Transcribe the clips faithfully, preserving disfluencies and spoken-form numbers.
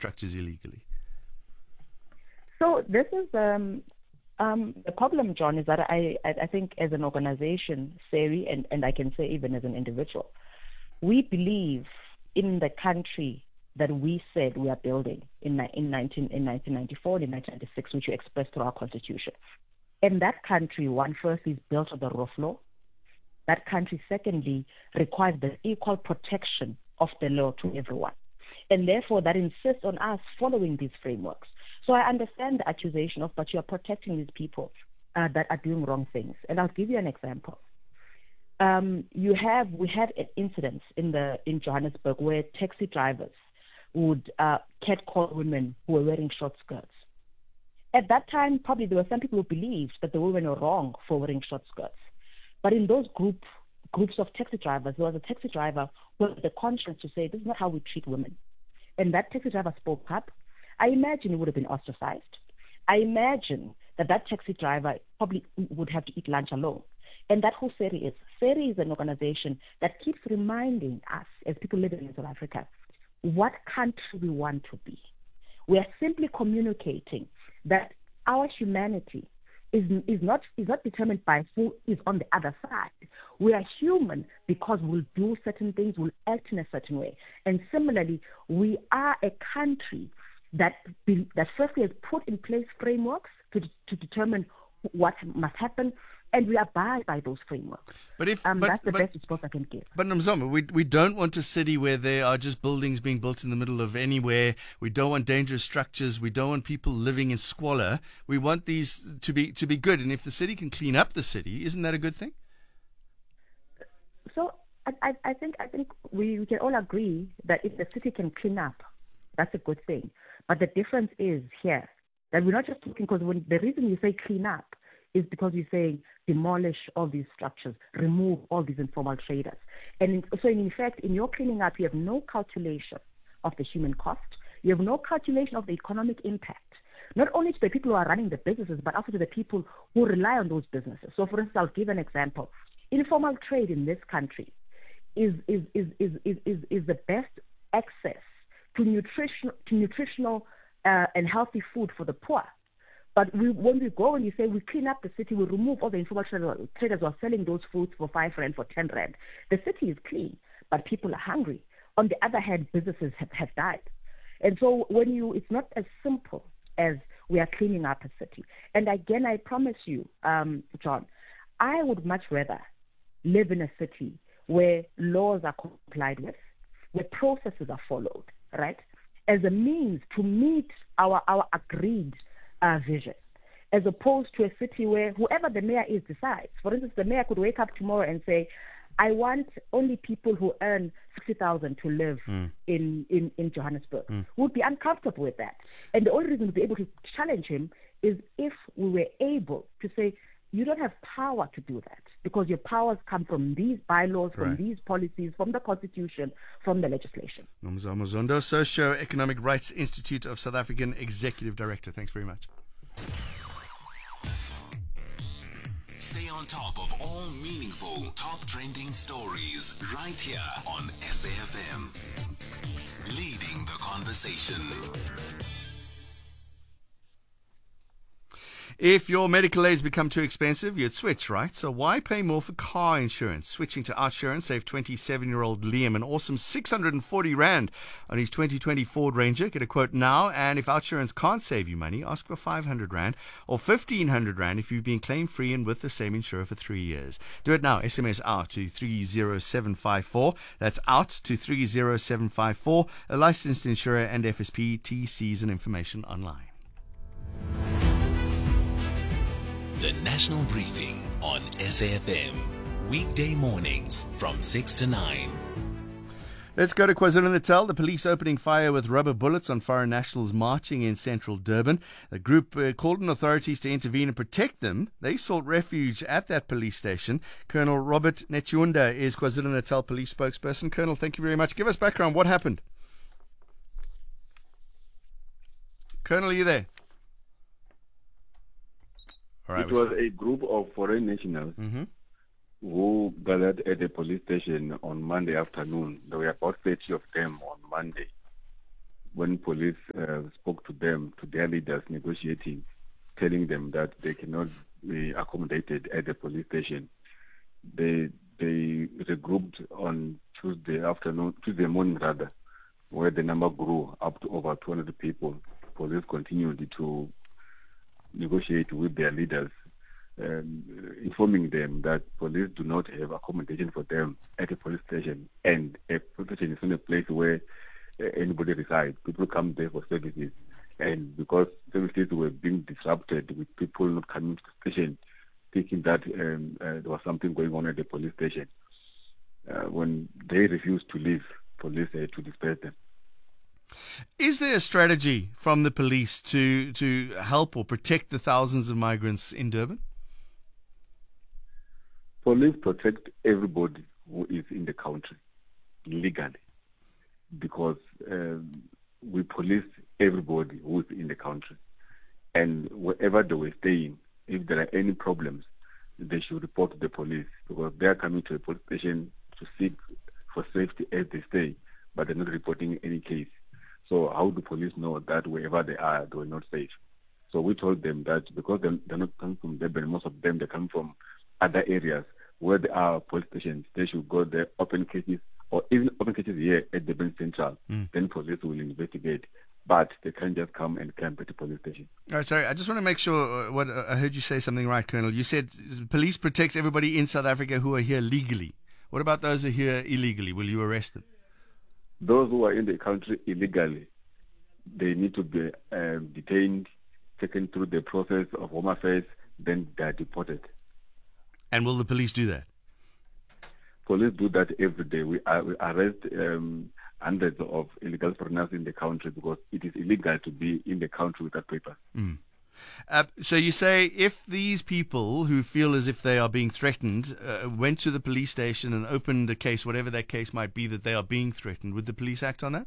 structures illegally? So this is um, um, the problem, John, is that I, I, I think as an organization, SERI, and, and I can say even as an individual, we believe in the country that we said we are building in, in, nineteen, in nineteen ninety-four and in nineteen ninety-six, which we expressed through our constitution. And that country, one, first, is built on the rule of law. That country, secondly, requires the equal protection of the law to everyone. And therefore, that insists on us following these frameworks. So I understand the accusation of, but you are protecting these people uh, that are doing wrong things. And I'll give you an example. Um, you have, we had incidents in the in Johannesburg where taxi drivers would uh, catcall women who were wearing short skirts. At that time, probably there were some people who believed that the women were wrong for wearing short skirts. But in those group groups of taxi drivers, there was a taxi driver who had the conscience to say, this is not how we treat women. And that taxi driver spoke up. I imagine he would have been ostracized. I imagine that that taxi driver probably would have to eat lunch alone. And that's who SERI is. SERI is an organization that keeps reminding us, as people living in South Africa, what country we want to be. We are simply communicating that our humanity is is not is not determined by who is on the other side. We are human because we'll do certain things, we'll act in a certain way. And similarly, we are a country that be, that firstly has put in place frameworks to to determine what must happen, and we abide by those frameworks. But if um, but, that's the but, best response I can give. But Nomzamo, we we don't want a city where there are just buildings being built in the middle of anywhere. We don't want dangerous structures. We don't want people living in squalor. We want these to be to be good. And if the city can clean up the city, isn't that a good thing? So I I, I think I think we, we can all agree that if the city can clean up, that's a good thing. But the difference is here that we're not just talking, because when the reason you say clean up is because you're saying demolish all these structures, remove all these informal traders. And in, so in effect, in your cleaning up, you have no calculation of the human cost. You have no calculation of the economic impact, not only to the people who are running the businesses, but also to the people who rely on those businesses. So for instance, I'll give an example. Informal trade in this country is, is, is, is, is, is, is the best access to nutritional, to nutritional uh, and healthy food for the poor. But we, when we go and you say we clean up the city, we remove all the informal traders who are selling those foods for five rand, for ten rand. The city is clean, but people are hungry. On the other hand, businesses have, have died. And so when you, it's not as simple as we are cleaning up a city. And again, I promise you, um, John, I would much rather live in a city where laws are complied with, where processes are followed, right, as a means to meet our, our agreed Uh, vision, as opposed to a city where whoever the mayor is decides. For instance, the mayor could wake up tomorrow and say, I want only people who earn sixty thousand to live mm. in, in, in Johannesburg. Mm. Would be uncomfortable with that. And the only reason we'd be able to challenge him is if we were able to say, you don't have power to do that, because your powers come from these bylaws, from right. these policies, from the Constitution, from the legislation. Nomzamo Zondo, Socio-Economic Rights Institute of South African Executive Director. Thanks very much. Stay on top of all meaningful, top trending stories right here on S A F M. Leading the conversation. If your medical aids become too expensive, you'd switch, right? So why pay more for car insurance? Switching to Outsurance saved twenty-seven-year-old Liam an awesome six hundred forty rand on his twenty twenty Ford Ranger. Get a quote now, and if Outsurance can't save you money, ask for five hundred rand or fifteen hundred rand if you've been claim-free and with the same insurer for three years. Do it now. S M S out to three zero seven five four. That's out to three zero seven five four. A licensed insurer and F S P. T Cs and information online. The National Briefing on S A F M. Weekday mornings from six to nine. Let's go to KwaZulu-Natal. The police opening fire with rubber bullets on foreign nationals marching in central Durban. The group uh, called on authorities to intervene and protect them. They sought refuge at that police station. Colonel Robert Nechunda is KwaZulu-Natal police spokesperson. Colonel, thank you very much. Give us background. What happened? Colonel, are you there? All right, it was a group of foreign nationals mm-hmm. who gathered at the police station on Monday afternoon. There were about thirty of them on Monday. when police uh, spoke to them, to their leaders negotiating, telling them that they cannot be accommodated at the police station, they they regrouped on Tuesday afternoon, Tuesday morning rather, where the number grew up to over two hundred people. Police continued to negotiate with their leaders, um, informing them that police do not have accommodation for them at a police station, and a police station is not a place where uh, anybody resides. People come there for services, and because services were being disrupted with people not coming to the station, thinking that um, uh, there was something going on at the police station. Uh, when they refused to leave, police had to disperse them. Is there a strategy from the police to to help or protect the thousands of migrants in Durban? Police protect everybody who is in the country legally, because um, we police everybody who is in the country, and wherever they were staying, if there are any problems, they should report to the police, because they are coming to a police station to seek for safety as they stay, but they're not reporting any case. So how do police know that wherever they are, they are not safe? So we told them that because they're, they're not coming from Durban, most of them, they come from other areas where there are police stations. They should go there, open cases, or even open cases here at Durban Central. Mm. Then police will investigate. But they can't just come and camp at the police station. All right, sorry, I just want to make sure uh, what uh, I heard you say something right, Colonel. You said police protects everybody in South Africa who are here legally. What about those who are here illegally? Will you arrest them? Those who are in the country illegally, they need to be um, detained, taken through the process of Home Affairs, then they are deported. And will the police do that? Police do that every day. We, uh, we arrest um, hundreds of illegal foreigners in the country because it is illegal to be in the country without papers. Mm. Uh, so you say if these people who feel as if they are being threatened uh, went to the police station and opened a case, whatever that case might be, that they are being threatened, would the police act on that?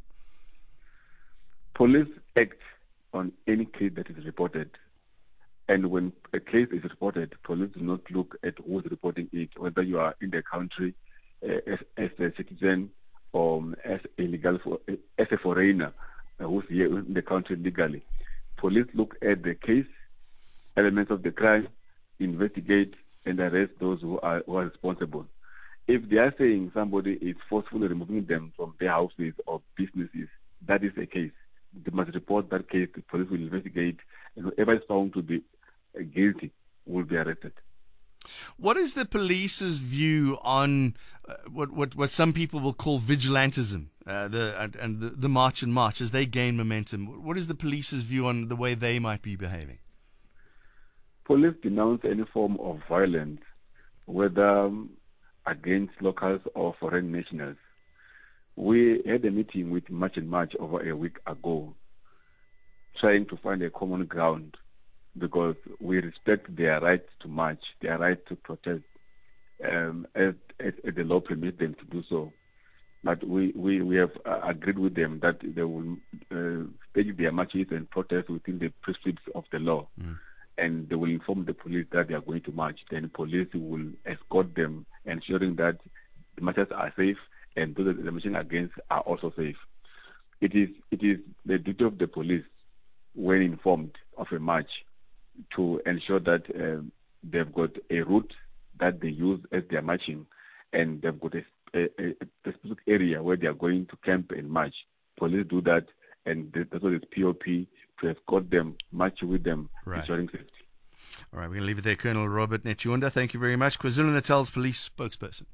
Police act on any case that is reported. And when a case is reported, police do not look at who is reporting it, whether you are in the country uh, as, as a citizen or as a legal for, as a foreigner uh, who's here in the country legally. Police look at the case, elements of the crime, investigate, and arrest those who are, who are responsible. If they are saying somebody is forcefully removing them from their houses or businesses, that is a case. They must report that case. The police will investigate, and whoever is found to be guilty will be arrested. What is the police's view on uh, what, what what some people will call vigilantism, uh, the and, and the, the march and march as they gain momentum? What is the police's view on the way they might be behaving? Police denounce any form of violence, whether um, against locals or foreign nationals. We had a meeting with March and March over a week ago, trying to find a common ground, because we respect their right to march, their right to protest, um, as, as, as the law permits them to do so. But we, we, we have uh, agreed with them that they will uh, stage their marches and protests within the prescripts of the law. Mm. And they will inform the police that they are going to march. Then police will escort them, ensuring that the marchers are safe and those that they're marching against are also safe. It is, it is the duty of the police, when informed of a march, to ensure that um, they've got a route that they use as they're marching, and they've got a, a, a specific area where they are going to camp and march. Police do that, and that's what it's P O P, to escort them, march with them, right, ensuring safety. All right, we're going to leave it there. Colonel Robert Netshunda, thank you very much. KwaZulu-Natal's police spokesperson.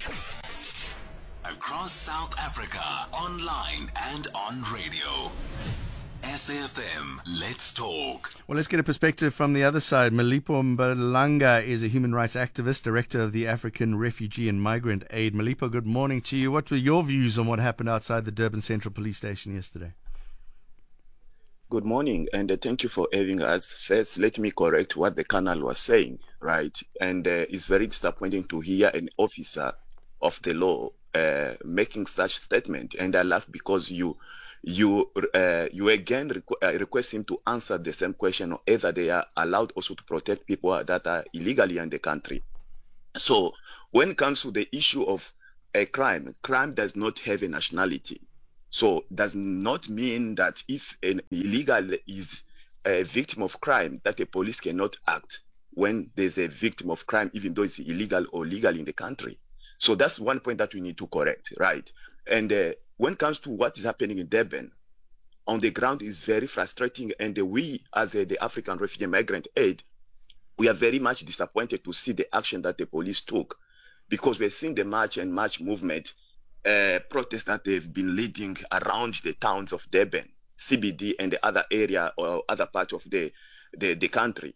Across South Africa, online and on radio. S A F M, let's talk. Well, let's get a perspective from the other side. Malipo Mbalanga is a human rights activist, director of the African Refugee and Migrant Aid. Malipo, good morning to you. What were your views on what happened outside the Durban Central Police Station yesterday? Good morning, and uh, thank you for having us. First, let me correct what the colonel was saying, right? And uh, it's very disappointing to hear an officer of the law uh, making such statement. And I laugh because you you uh, you again requ- uh, request him to answer the same question, or either they are allowed also to protect people that are illegally in the country. So when it comes to the issue of a crime, crime does not have a nationality. So does not mean that if an illegal is a victim of crime, that the police cannot act when there's a victim of crime, even though it's illegal or legal in the country. So that's one point that we need to correct, right? And uh, when it comes to what is happening in Durban, on the ground is very frustrating. And uh, we, as uh, the African Refugee and Migrant Aid, we are very much disappointed to see the action that the police took, because we're seeing the march and march movement uh, protests that they've been leading around the towns of Durban, C B D, and the other area or other part of the, the, the country.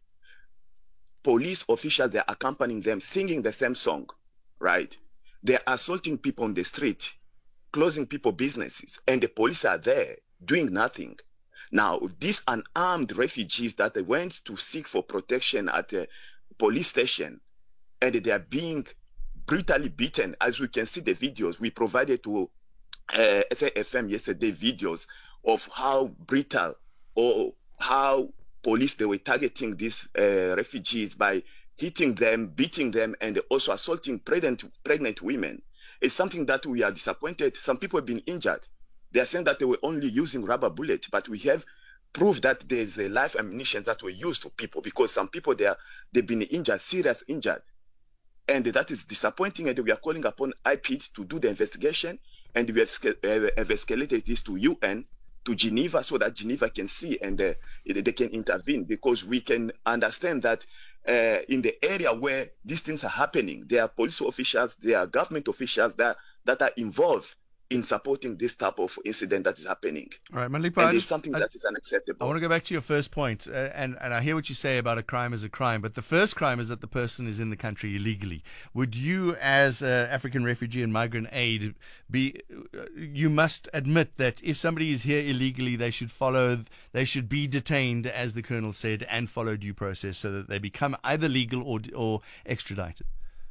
Police officials, they're accompanying them, singing the same song, right? They're assaulting people on the street, closing people businesses, and the police are there doing nothing. Now, these unarmed refugees that they went to seek for protection at a police station, and they are being brutally beaten, as we can see the videos we provided to uh, S A F M yesterday, videos of how brutal or how police, they were targeting these uh, refugees by hitting them, beating them, and also assaulting pregnant, pregnant women. It's something that we are disappointed. Some people have been injured. They are saying that they were only using rubber bullets, but we have proof that there's a live ammunition that were used to people, because some people, they are, they've been injured, serious injured. And that is disappointing, and we are calling upon I P I D to do the investigation, and we have, have escalated this to U N, to Geneva, so that Geneva can see and uh, they can intervene, because we can understand that uh, in the area where these things are happening, there are police officials, there are government officials that, that are involved in supporting this type of incident that is happening. All right, Malipo, and I it's just, something I, that is unacceptable. I want to go back to your first point, uh, and, and I hear what you say about a crime as a crime, but the first crime is that the person is in the country illegally. Would you, as uh, African Refugee and Migrant Aid, be, uh, you must admit that if somebody is here illegally, they should follow, they should be detained, as the Colonel said, and follow due process so that they become either legal or, or extradited?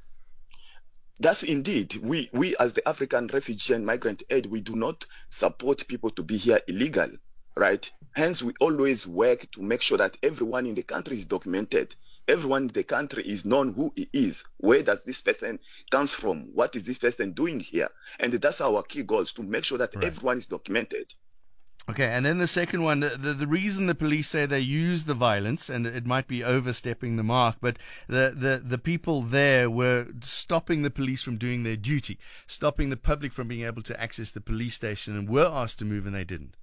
That's indeed. We, we as the African Refugee and Migrant Aid, we do not support people to be here illegal, right? Hence, we always work to make sure that everyone in the country is documented. Everyone in the country is known who he is. Where does this person comes from? What is this person doing here? And that's our key goals, to make sure that right. everyone is documented. Okay, and then the second one, the, the the reason the police say they use the violence, and it might be overstepping the mark, but the, the, the people there were stopping the police from doing their duty, stopping the public from being able to access the police station, and were asked to move and they didn't.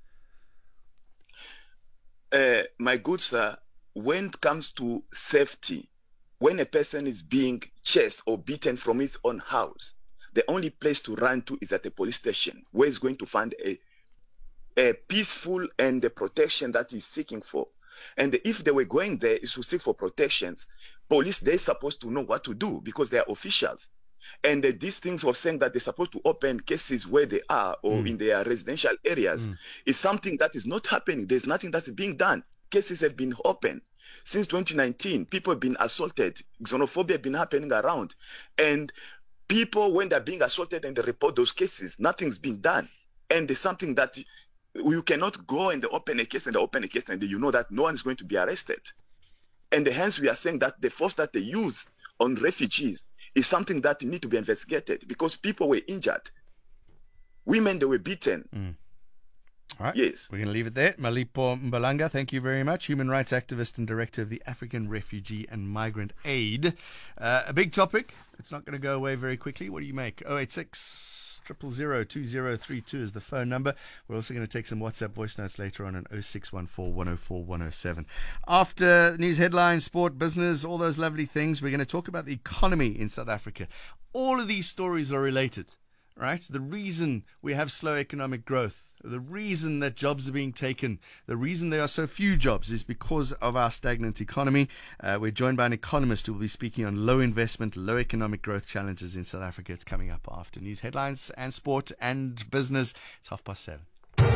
Uh, my good sir, when it comes to safety, when a person is being chased or beaten from his own house, the only place to run to is at a police station, where he's going to find a a peaceful and the protection that he's seeking for. And if they were going there is to seek for protections, police, they're supposed to know what to do, because they are officials. And uh, these things of saying that they're supposed to open cases where they are or mm. in their residential areas mm. is something that is not happening. There's nothing that's being done. Cases have been open. Since twenty nineteen, people have been assaulted. Xenophobia has been happening around. And people, when they're being assaulted and they report those cases, nothing's been done. And there's something that you cannot go and open a case and open a case and you know that no one is going to be arrested. And hence we are saying that the force that they use on refugees is something that need to be investigated, because people were injured. Women, they were beaten. Mm. All right. Yes. We're going to leave it there. Malipo Mbalanga, thank you very much. Human rights activist and director of the African Refugee and Migrant Aid. Uh, a big topic. It's not going to go away very quickly. What do you make? oh eight six Triple zero two zero three two is the phone number. We're also going to take some WhatsApp voice notes later on on oh six one four, one oh four, one oh seven. After news headlines, sport, business, all those lovely things, we're going to talk about the economy in South Africa. All of these stories are related, right? The reason we have slow economic growth, the reason that jobs are being taken, the reason there are so few jobs is because of our stagnant economy. Uh, we're joined by an economist who will be speaking on low investment, low economic growth challenges in South Africa. It's coming up after news headlines and sport and business. It's half past seven.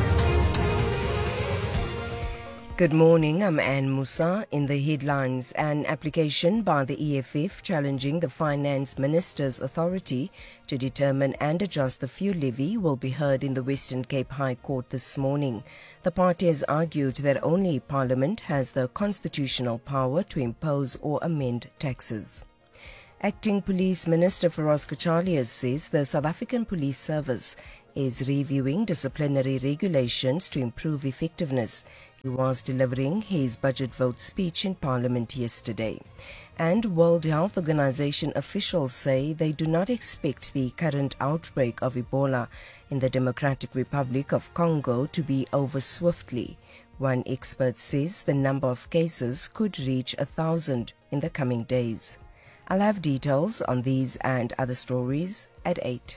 Good morning, I'm Anne Musa. In the headlines, an application by the E F F challenging the Finance Minister's authority to determine and adjust the fuel levy will be heard in the Western Cape High Court this morning. The party has argued that only Parliament has the constitutional power to impose or amend taxes. Acting Police Minister Feroz Kochalias says the South African Police Service is reviewing disciplinary regulations to improve effectiveness. He was delivering his budget vote speech in Parliament yesterday. And World Health Organization officials say they do not expect the current outbreak of Ebola in the Democratic Republic of Congo to be over swiftly. One expert says the number of cases could reach a thousand in the coming days. I'll have details on these and other stories at eight.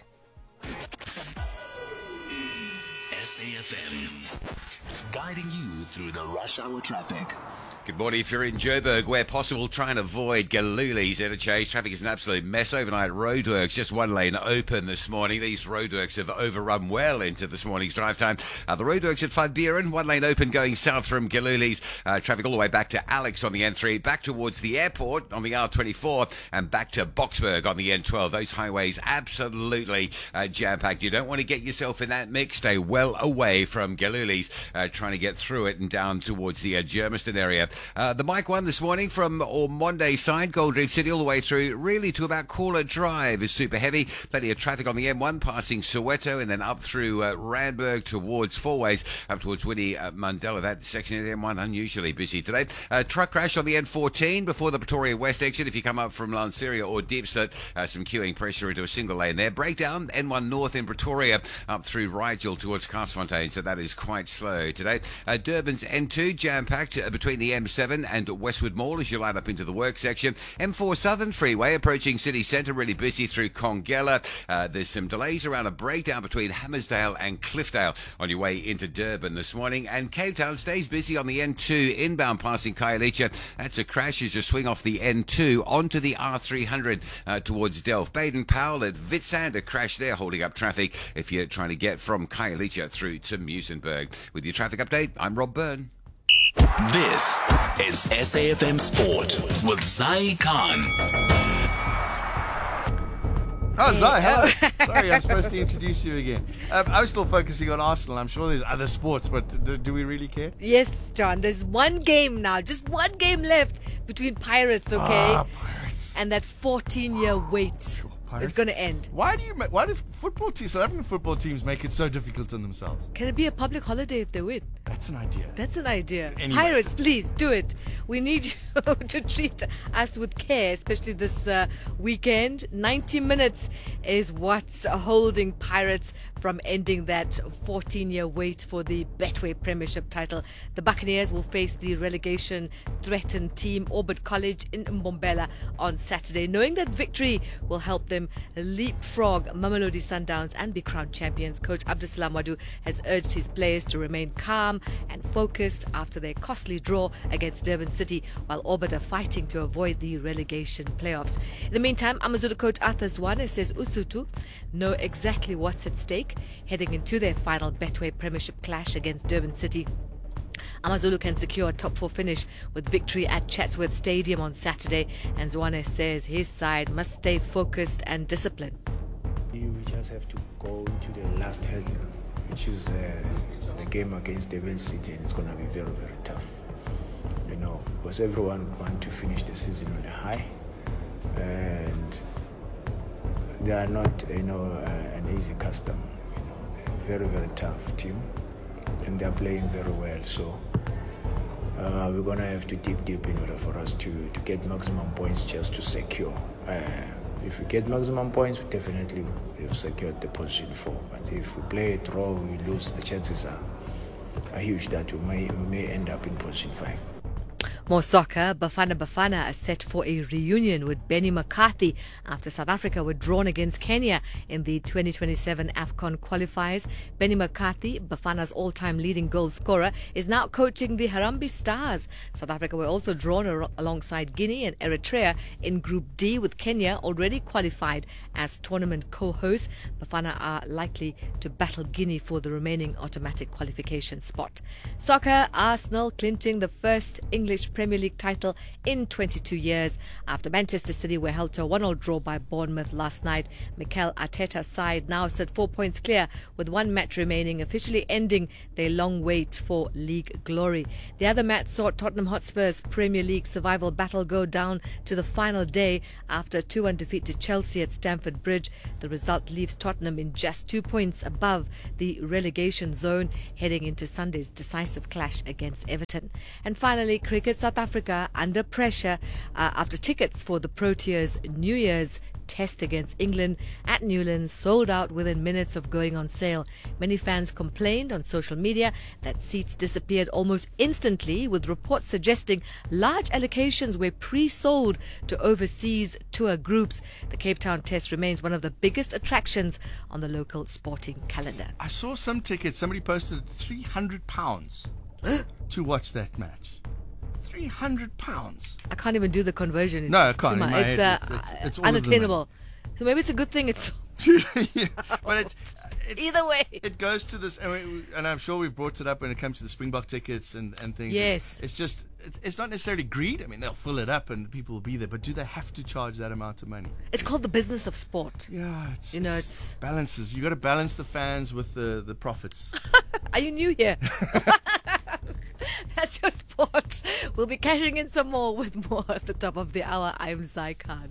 S A F M, guiding you through the rush hour traffic. Good morning. If you're in Joburg, where possible, try and avoid Galuli's interchange. Traffic is an absolute mess. Overnight roadworks, just one lane open this morning. These roadworks have overrun well into this morning's drive time. Uh, the roadworks at Van Buren, one lane open going south from Galuli's. Uh, traffic all the way back to Alex on the N three, back towards the airport on the R twenty-four, and back to Boksburg on the N twelve. Those highways absolutely uh, jam-packed. You don't want to get yourself in that mix. Stay well away from Galuli's, uh, trying to get through it and down towards the uh, Germiston area. Uh, the Mike one this morning from Ormonde side, Gold Reef City, all the way through really to about Caller Drive is super heavy. Plenty of traffic on the M one passing Soweto and then up through uh, Randburg towards Fourways, up towards Winnie uh, Mandela. That section of the M one unusually busy today. Uh, truck crash on the N fourteen before the Pretoria West exit. If you come up from Lanseria or Diepsloot, uh, some queuing pressure into a single lane there. Breakdown, N one North in Pretoria up through Rigel towards Castfontein, so that is quite slow today. Uh, Durban's N two jam-packed uh, between the M seven and Westwood Mall as you line up into the work section. M four Southern Freeway approaching city centre, really busy through Congella. Uh, there's some delays around a breakdown between Hammersdale and Cliffdale on your way into Durban this morning. And Cape Town stays busy on the N two inbound passing Khayelitsha. That's a crash as you swing off the N two onto the R three hundred uh, towards Delft. Baden Powell at Witstrand, a crash there holding up traffic if you're trying to get from Khayelitsha through to Muizenberg. With your traffic update, I'm Rob Byrne. This is S A F M Sport with Zai Khan. Oh, Zai, hello. Sorry, I'm supposed to introduce you again. Um, I was still focusing on Arsenal. I'm sure there's other sports, but do, do we really care? Yes, John. There's one game now, just one game left between Pirates, okay? Ah, Pirates. And that fourteen-year wait. Pirates? It's going to end. Why do you? ma- Why do football teams, South African football teams, make it so difficult on themselves? Can it be a public holiday if they win? That's an idea. That's an idea. Anyway. Pirates, please do it. We need you to treat us with care, especially this uh, weekend. ninety minutes is what's holding Pirates from ending that fourteen-year wait for the Betway Premiership title. The Buccaneers will face the relegation-threatened team Orbit College in Mbombela on Saturday, knowing that victory will help them leapfrog Mamelodi Sundowns and be crowned champions. Coach Abdusalam Wadu has urged his players to remain calm and focused after their costly draw against Durban City, while Orbit are fighting to avoid the relegation playoffs. In the meantime, Amazulu coach Arthur Zwane says Usutu know exactly what's at stake heading into their final Betway Premiership clash against Durban City. Amazulu can secure a top four finish with victory at Chatsworth Stadium on Saturday, and Zwane says his side must stay focused and disciplined. We just have to go into the last hurdle, which is uh, the game against Durban City, and it's going to be very, very tough. You know, because everyone would want to finish the season on a high, and they are not, you know, uh, an easy custom. You know, they're a very, very tough team, and they're playing very well. So uh, we're going to have to dig deep in order for us to, to get maximum points just to secure. Uh, if we get maximum points, we definitely have secured the position four. But if we play a draw, we lose, the chances are, are huge that we may, we may end up in position five. More soccer. Bafana Bafana are set for a reunion with Benny McCarthy after South Africa were drawn against Kenya in the twenty twenty-seven AFCON qualifiers. Benny McCarthy, Bafana's all-time leading goal scorer, is now coaching the Harambee Stars. South Africa were also drawn ar- alongside Guinea and Eritrea in Group D, with Kenya already qualified as tournament co-hosts. Bafana are likely to battle Guinea for the remaining automatic qualification spot. Soccer. Arsenal clinching the first English Premier League title in twenty-two years. After Manchester City were held to a one-all draw by Bournemouth last night, Mikel Arteta's side now sit four points clear with one match remaining, officially ending their long wait for league glory. The other match saw Tottenham Hotspur's Premier League survival battle go down to the final day after a two one defeat to Chelsea at Stamford Bridge. The result leaves Tottenham in just two points above the relegation zone, heading into Sunday's decisive clash against Everton. And finally, cricket. South Africa under pressure uh, after tickets for the Proteas New Year's test against England at Newlands sold out within minutes of going on sale. Many fans complained on social media that seats disappeared almost instantly, with reports suggesting large allocations were pre-sold to overseas tour groups. The Cape Town test remains one of the biggest attractions on the local sporting calendar. I saw some tickets. Somebody posted three hundred pounds to watch that match. three hundred pounds. I can't even do the conversion. It's no, I too can't. much. In my It's, head, uh, it's, it's, it's all unattainable. So maybe it's a good thing it's yeah, but it's, it, either way. It goes to this, and, we, and I'm sure we've brought it up when it comes to the Springbok tickets and, and things. Yes. It's, it's just, it's, it's not necessarily greed. I mean, they'll fill it up and people will be there, but do they have to charge that amount of money? It's called the business of sport. Yeah, it's, you know, it's, it's balances. You got to balance the fans with the, the profits. Are you new here? That's your sport. We'll be cashing in some more with more at the top of the hour. I'm Zai Khan.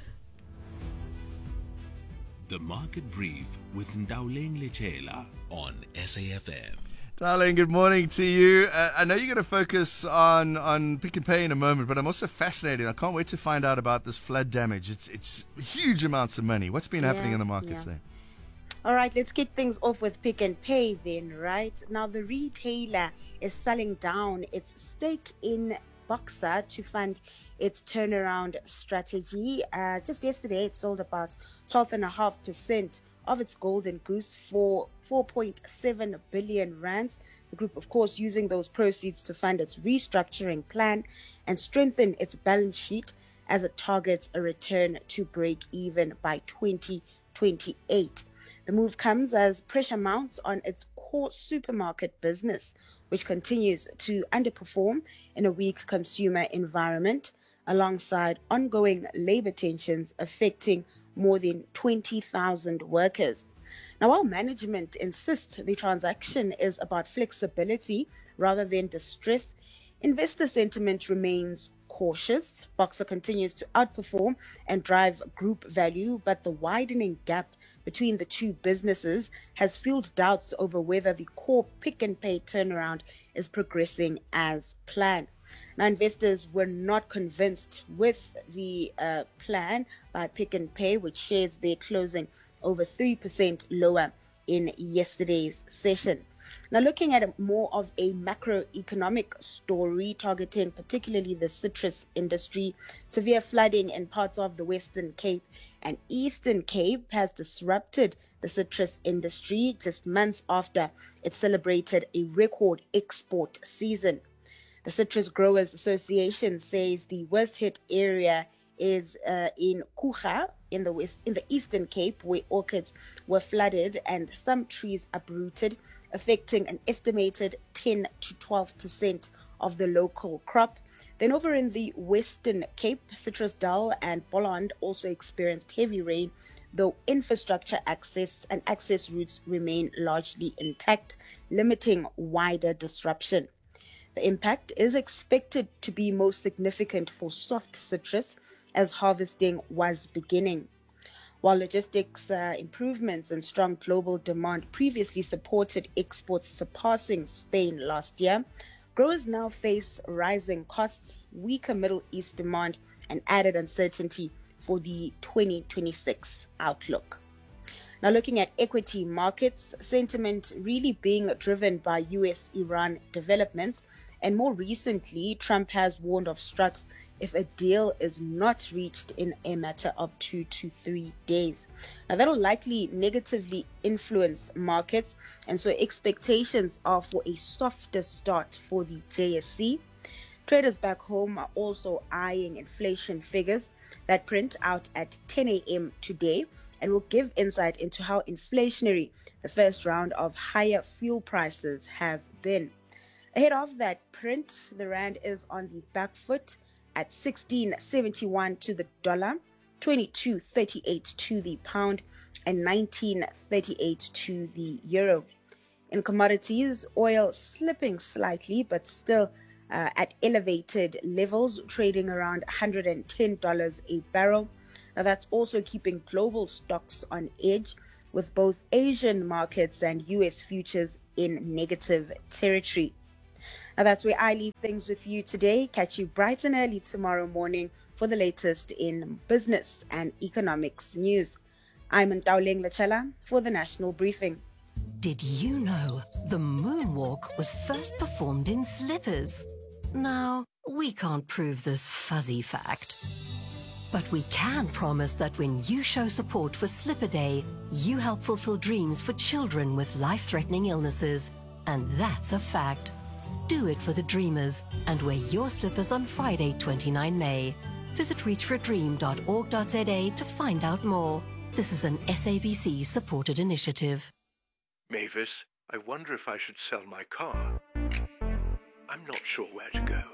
The Market Brief with Ndauleng Lechela on S A F M. Darling, good morning to you. Uh, I know you're going to focus on, on Pick and Pay in a moment, but I'm also fascinated. I can't wait to find out about this flood damage. It's it's huge amounts of money. What's been happening Yeah, in the markets yeah. there? All right, let's kick things off with Pick and Pay then, right? Now, the retailer is selling down its stake in Boxer to fund its turnaround strategy. Uh, just yesterday, it sold about twelve point five percent of its golden goose for four point seven billion rands. The group, of course, using those proceeds to fund its restructuring plan and strengthen its balance sheet as it targets a return to break even by twenty twenty-eight. The move comes as pressure mounts on its core supermarket business, which continues to underperform in a weak consumer environment, alongside ongoing labor tensions affecting more than twenty thousand workers. Now, while management insists the transaction is about flexibility rather than distress, investor sentiment remains cautious. Boxer continues to outperform and drive group value, but the widening gap between the two businesses has fueled doubts over whether the core Pick and Pay turnaround is progressing as planned. Now, investors were not convinced with the uh, plan by Pick and Pay, which shares their closing over three percent lower in yesterday's session. Now, looking at a more of a macroeconomic story targeting particularly the citrus industry, severe flooding in parts of the Western Cape and Eastern Cape has disrupted the citrus industry just months after it celebrated a record export season. The Citrus Growers Association says the worst hit area is uh, in Kucha in the west, in the Eastern Cape, where orchids were flooded and some trees uprooted, affecting an estimated ten to twelve percent of the local crop. Then over in the Western Cape, Citrusdal and Bolland also experienced heavy rain, though infrastructure access and access routes remain largely intact, limiting wider disruption. The impact is expected to be most significant for soft citrus as harvesting was beginning. While logistics uh, improvements and strong global demand previously supported exports surpassing Spain last year, growers now face rising costs, weaker Middle East demand, and added uncertainty for the twenty twenty-six outlook. Now, looking at equity markets, sentiment really being driven by U S Iran developments, and more recently, Trump has warned of strikes if a deal is not reached in a matter of two to three days. Now, that will likely negatively influence markets, and so expectations are for a softer start for the J S C. Traders back home are also eyeing inflation figures that print out at ten a.m. today and will give insight into how inflationary the first round of higher fuel prices have been. Ahead of that print, the rand is on the back foot at sixteen seventy-one to the dollar, twenty-two thirty-eight to the pound, and nineteen thirty-eight to the euro. In commodities, oil slipping slightly, but still uh, at elevated levels, trading around one hundred ten dollars a barrel. Now that's also keeping global stocks on edge, with both Asian markets and U S futures in negative territory. Now that's where I leave things with you today. Catch you bright and early tomorrow morning for the latest in business and economics news. I'm Ntauleng Lachela for the National Briefing. Did you know the moonwalk was first performed in slippers? Now, we can't prove this fuzzy fact, but we can promise that when you show support for Slipper Day, you help fulfill dreams for children with life-threatening illnesses. And that's a fact. Do it for the dreamers and wear your slippers on Friday, the twenty-ninth of May. Visit reach for a dream dot org dot z a to find out more. This is an S A B C-supported initiative. Mavis, I wonder if I should sell my car. I'm not sure where to go.